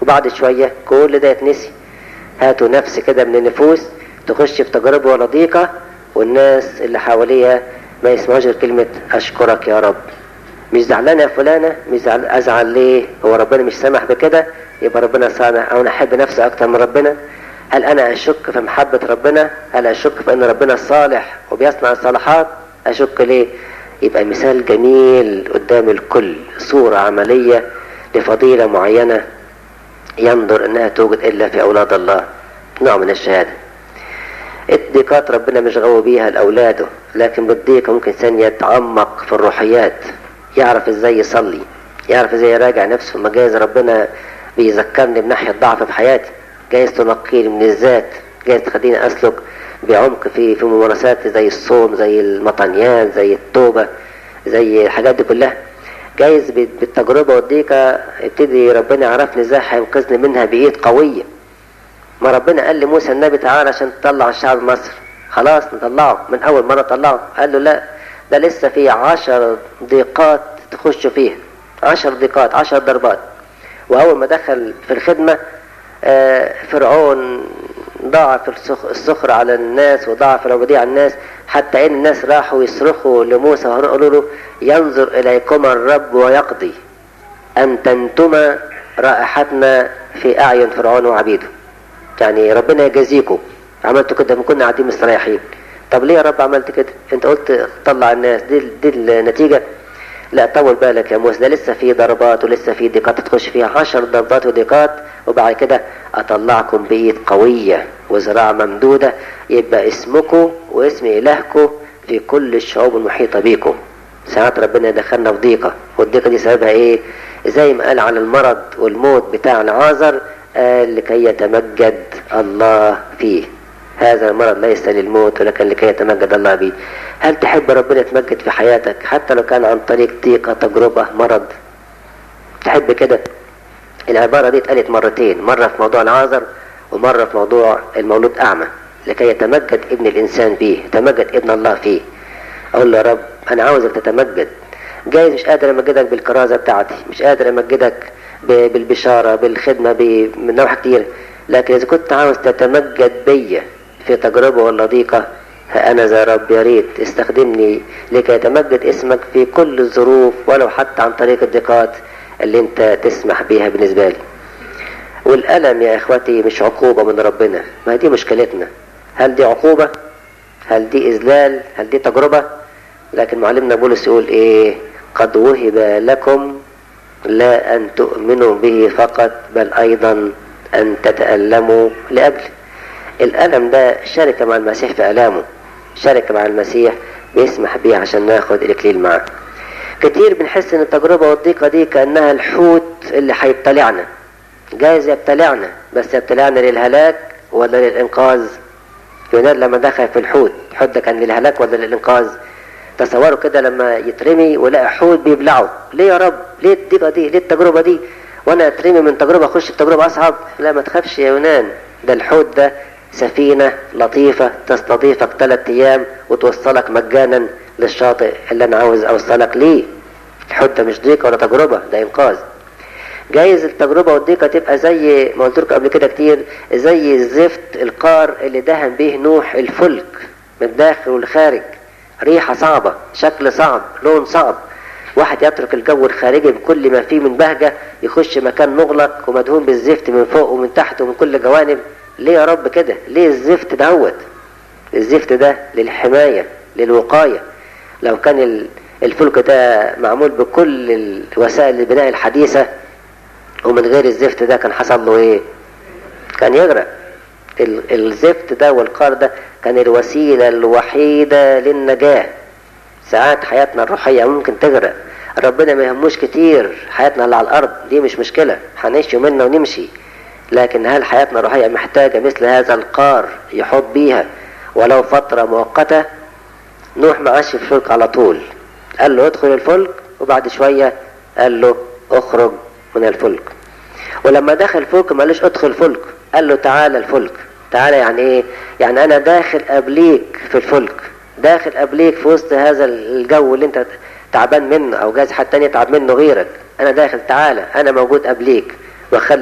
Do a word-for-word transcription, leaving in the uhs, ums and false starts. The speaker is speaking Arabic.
وبعد شوية كل ده يتنسي. هاتوا نفس كده من النفوس تخش في تجربة ولا ضيقة والناس اللي حواليها ما يسمعوش غير كلمة أشكرك يا رب. مش زعلانة يا فلانة، مش زعل أزعل ليه؟ هو ربنا مش سامح بكده؟ يبقى ربنا سامح. أو أنا أحب نفسي أكتر من ربنا؟ هل أنا أشك في محبة ربنا؟ هل أشك في أن ربنا صالح وبيصنع الصالحات؟ أشك ليه؟ يبقى مثال جميل قدام الكل، صورة عملية لفضيلة معينة ينظر أنها توجد إلا في أولاد الله، نوع من الشهادة. الضيقات ربنا مش غوي بيها لأولاده، لكن بالضيقة ممكن إنسان يتعمق في الروحيات، يعرف إزاي يصلي، يعرف إزاي يراجع نفسه. ما جايز ربنا بيذكرني بناحية ضعف في حياتي، جايز تنقيني من الذات، جايز تخليني أسلك بعمق في في ممارسات زي الصوم، زي المطنيات، زي التوبة، زي الحاجات دي كلها. جايز بالتجربة والضيقة يبتدي ربنا يعرفني ازاي هينقذني منها بإيد قوية. ما ربنا قال لموسى النبي تعالى عشان تطلع الشعب مصر، خلاص نطلعه من أول مرة طلعه. قال له لا، ده لسه في عشر ضيقات تخش فيها، عشر ضيقات، عشر ضربات. وأول ما دخل في الخدمة فرعون ضاعف السخر على الناس وضاعف العبودية على الناس، حتى ان الناس راحوا يصرخوا لموسى وقالوا له ينظر اليكما الرب ويقضي ان تنتما رائحتنا في اعين فرعون وعبيده. يعني ربنا يجازيكم، عملتوا كده، ما كنا قاعدين مستريحين. طب ليه يا رب عملت كده؟ انت قلت طلع الناس، دي, دي النتيجة. لا طول بالك يا موسى، ده لسه في ضربات ولسه في ضيقات تخش فيها، عشر ضربات وضيقات، وبعد كده اطلعكم بايد قوية وذراع ممدودة، يبقى اسمكم واسم الهكم في كل الشعوب المحيطة بيكم. ساعات ربنا يدخلنا في ضيقة، والضيقة دي سببها ايه؟ زي ما قال على المرض والموت بتاع العازر، قال لكي يتمجد الله فيه. هذا المرض ليس للموت ولكن لكي يتمجد الله به. هل تحب ربنا يتمجد في حياتك حتى لو كان عن طريق ضيقة، تجربة، مرض؟ تحب كده؟ العبارة دي اتقالت مرتين، مرة في موضوع العازر ومرة في موضوع المولود أعمى، لكي يتمجد ابن الإنسان فيه، يتمجد ابن الله فيه. أقول له يا رب أنا عاوزك تتمجد. جايز مش قادر أمجدك بالكرازة بتاعتي، مش قادر أمجدك بالبشارة، بالخدمة، من نوع كتير، لكن إذا كنت عاوز تتمجد بيا في تجربة ولا ضيقة، فأنا زي رب يا ريت استخدمني لكي يتمجد اسمك في كل الظروف، ولو حتى عن طريق الضيقات اللي انت تسمح بيها بالنسبة لي. والألم يا إخوتي مش عقوبة من ربنا، ما دي مشكلتنا. هل دي عقوبة؟ هل دي إذلال؟ هل دي تجربة؟ لكن معلمنا بولس يقول إيه؟ قد وهب لكم لا أن تؤمنوا به فقط، بل أيضا أن تتألموا لأجله. الألم ده شركة مع المسيح في ألامه، شركة مع المسيح بيسمح بيه عشان ناخد الإكليل معه. كتير بنحس ان التجربة والضيقة دي كأنها الحوت اللي هيبتلعنا. جايز يبتلعنا، بس يبتلعنا للهلاك ولا للإنقاذ؟ يونان لما دخل في الحوت، الحوت ده كان للهلاك ولا للإنقاذ؟ تصوروا كده لما يترمي ولاقي حوت بيبلعه، ليه يا رب؟ ليه الضيقة دي؟ ليه التجربة دي؟ وانا اترمي من تجربة اخش في تجربة اصعب؟ لا ما تخافش يا يونان، ده الحوت ده سفينة لطيفة تستضيفك ثلاث ايام وتوصلك مجانا للشاطئ اللي انا عاوز اوصلك ليه. الحوت ده مش ضيقة ولا تجربة، ده انقاذ. جايز التجربة والضيقة تبقى زي ما قلت لكم قبل كده كتير، زي الزفت القار اللي دهن به نوح الفلك من الداخل والخارج، ريحة صعبة، شكل صعب، لون صعب. واحد يترك الجو الخارجي بكل ما فيه من بهجة، يخش مكان مغلق ومدهون بالزفت من فوق ومن تحت ومن كل جوانب. ليه يا رب كده؟ ليه الزفت دوت؟ الزفت ده للحماية، للوقاية. لو كان الفلك ده معمول بكل الوسائل البناء الحديثة ومن غير الزفت ده كان حصل له ايه؟ كان يغرق. الزفت ده والقار ده كان الوسيلة الوحيدة للنجاة. ساعات حياتنا الروحية ممكن تغرق، ربنا ما يهموش كتير حياتنا اللي على الأرض دي مش مشكلة، هنعيش يومنا ونمشي. لكن هل حياتنا الروحية محتاجة مثل هذا القار يحط بيها ولو فترة مؤقتة؟ نوح ما عاش في الفلك على طول، قال له ادخل الفلك، وبعد شوية قال له اخرج من الفلك. ولما دخل الفلك ما قالوش ادخل الفلك، قال له تعالى الفلك. تعالى يعني ايه؟ يعني انا داخل قبليك في الفلك، داخل قبليك في وسط هذا الجو اللي انت تعبان منه، او جاز حد تاني تعب منه غيرك. انا داخل، تعالى انا موجود قبليك واخلي